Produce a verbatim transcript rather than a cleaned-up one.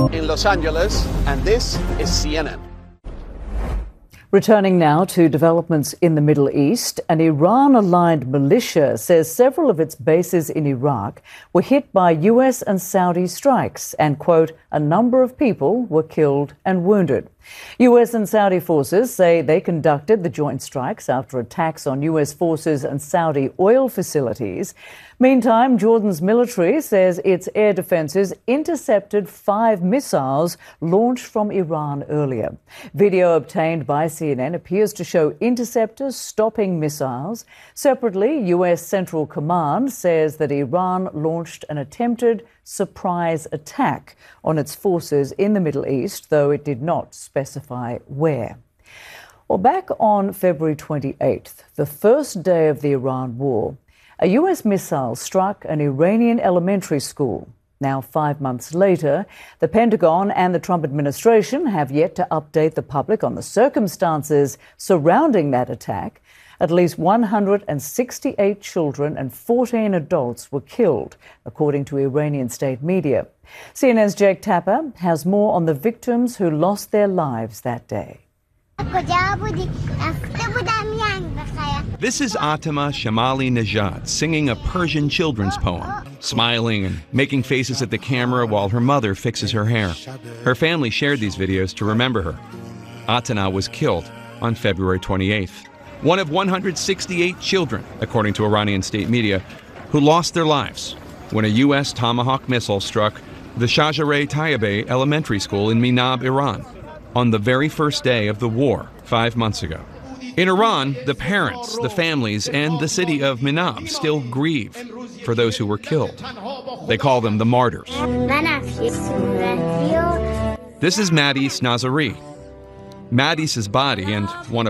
in Los Angeles, and this is C N N. Returning now to developments in the Middle East, an Iran-aligned militia says several of its bases in Iraq were hit by U S and Saudi strikes and, quote, a number of people were killed and wounded. U S and Saudi forces say they conducted the joint strikes after attacks on U S forces and Saudi oil facilities. Meantime, Jordan's military says its air defences intercepted five missiles launched from Iran earlier. Video obtained by C N N appears to show interceptors stopping missiles. Separately, U S Central Command says that Iran launched an attempted surprise attack on its forces in the Middle East, though it did not specify where. Well, back on February twenty-eighth, the first day of the Iran war, a U S missile struck an Iranian elementary school. Now, five months later, the Pentagon and the Trump administration have yet to update the public on the circumstances surrounding that attack. At least one hundred sixty-eight children and fourteen adults were killed, according to Iranian state media. C N N's Jake Tapper has more on the victims who lost their lives that day. This is Atama Shamali Najad singing a Persian children's poem, smiling and making faces at the camera while her mother fixes her hair. Her family shared these videos to remember her. Atana was killed on February twenty-eighth. One of one hundred sixty-eight children, according to Iranian state media, who lost their lives when a U S Tomahawk missile struck the Shajareh Tayyibeh Elementary School in Minab, Iran, on the very first day of the war five months ago. In Iran, the parents, the families, and the city of Minab still grieve for those who were killed. They call them the martyrs. This is Madis Nazari. Madis's body and one of